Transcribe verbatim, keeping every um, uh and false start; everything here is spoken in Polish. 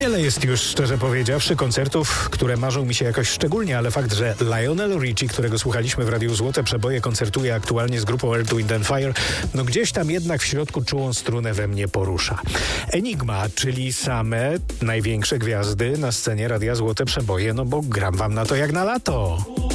Wiele jest już, szczerze powiedziawszy, koncertów, które marzą mi się jakoś szczególnie, ale fakt, że Lionel Richie, którego słuchaliśmy w Radiu Złote Przeboje, koncertuje aktualnie z grupą Earth, Wind and Fire, no gdzieś tam jednak w środku czułą strunę we mnie porusza. Enigma, czyli same największe gwiazdy na scenie Radia Złote Przeboje, no bo gram wam na to jak na lato.